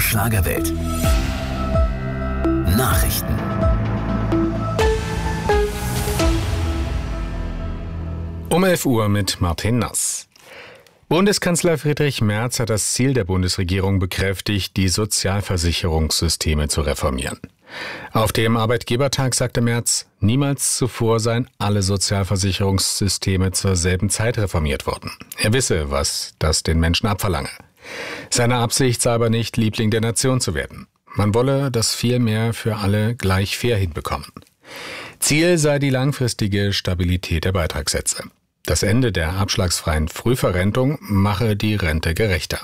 Schlagerwelt. Nachrichten. Um 11 Uhr mit Martin Nass. Bundeskanzler Friedrich Merz hat das Ziel der Bundesregierung bekräftigt, die Sozialversicherungssysteme zu reformieren. Auf dem Arbeitgebertag sagte Merz, niemals zuvor seien alle Sozialversicherungssysteme zur selben Zeit reformiert worden. Er wisse, was das den Menschen abverlange. Seine Absicht sei aber nicht, Liebling der Nation zu werden. Man wolle das vielmehr für alle gleich fair hinbekommen. Ziel sei die langfristige Stabilität der Beitragssätze. Das Ende der abschlagsfreien Frühverrentung mache die Rente gerechter.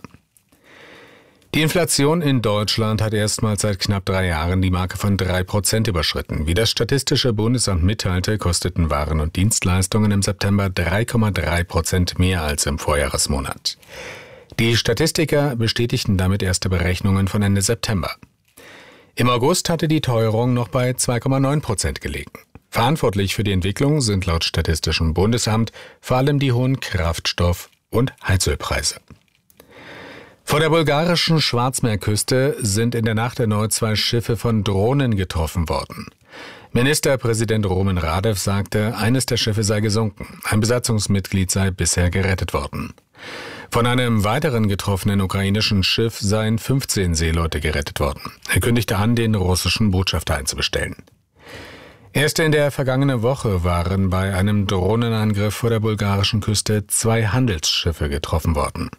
Die Inflation in Deutschland hat erstmals seit knapp 3 Jahren die Marke von 3% überschritten. Wie das Statistische Bundesamt mitteilte, kosteten Waren und Dienstleistungen im September 3,3% mehr als im Vorjahresmonat. Die Statistiker bestätigten damit erste Berechnungen von Ende September. Im August hatte die Teuerung noch bei 2,9% gelegen. Verantwortlich für die Entwicklung sind laut Statistischem Bundesamt vor allem die hohen Kraftstoff- und Heizölpreise. Vor der bulgarischen Schwarzmeerküste sind in der Nacht erneut 2 Schiffe von Drohnen getroffen worden. Ministerpräsident Rumen Radev sagte, eines der Schiffe sei gesunken. Ein Besatzungsmitglied sei bisher gerettet worden. Von einem weiteren getroffenen ukrainischen Schiff seien 15 Seeleute gerettet worden. Er kündigte an, den russischen Botschafter einzubestellen. Erst in der vergangenen Woche waren bei einem Drohnenangriff vor der bulgarischen Küste 2 Handelsschiffe getroffen worden.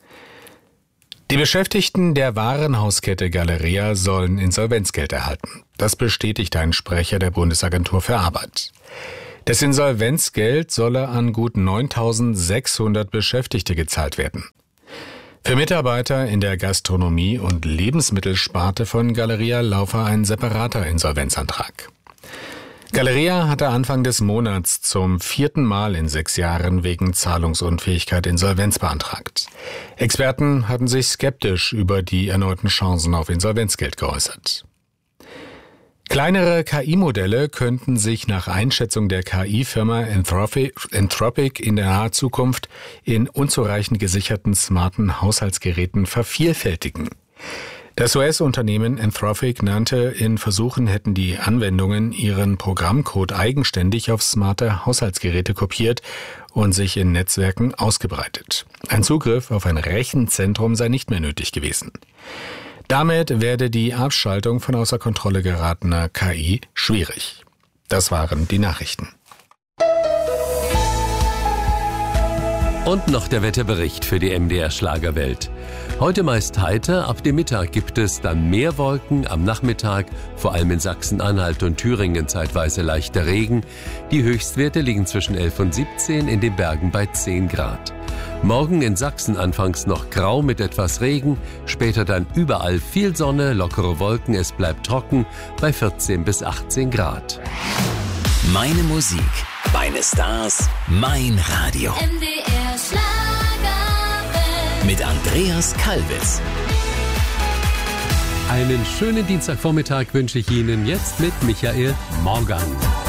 Die Beschäftigten der Warenhauskette Galeria sollen Insolvenzgeld erhalten. Das bestätigte ein Sprecher der Bundesagentur für Arbeit. Das Insolvenzgeld solle an gut 9.600 Beschäftigte gezahlt werden. Für Mitarbeiter in der Gastronomie- und Lebensmittelsparte von Galeria laufe ein separater Insolvenzantrag. Galeria hatte Anfang des Monats zum 4. Mal in 6 Jahren wegen Zahlungsunfähigkeit Insolvenz beantragt. Experten hatten sich skeptisch über die erneuten Chancen auf Insolvenzgeld geäußert. Kleinere KI-Modelle könnten sich nach Einschätzung der KI-Firma Anthropic in der nahen Zukunft in unzureichend gesicherten smarten Haushaltsgeräten vervielfältigen. Das US-Unternehmen Anthropic nannte, in Versuchen hätten die Anwendungen ihren Programmcode eigenständig auf smarte Haushaltsgeräte kopiert und sich in Netzwerken ausgebreitet. Ein Zugriff auf ein Rechenzentrum sei nicht mehr nötig gewesen. Damit werde die Abschaltung von außer Kontrolle geratener KI schwierig. Das waren die Nachrichten. Und noch der Wetterbericht für die MDR Schlagerwelt. Heute meist heiter, ab dem Mittag gibt es dann mehr Wolken, am Nachmittag vor allem in Sachsen-Anhalt und Thüringen zeitweise leichter Regen. Die Höchstwerte liegen zwischen 11 und 17, in den Bergen bei 10 Grad. Morgen in Sachsen anfangs noch grau mit etwas Regen, später dann überall viel Sonne, lockere Wolken, es bleibt trocken bei 14 bis 18 Grad. Meine Musik, meine Stars, mein Radio. MDR Schlagerwelt. Mit Andreas Kalbitz. Einen schönen Dienstagvormittag wünsche ich Ihnen jetzt mit Michael Morgan.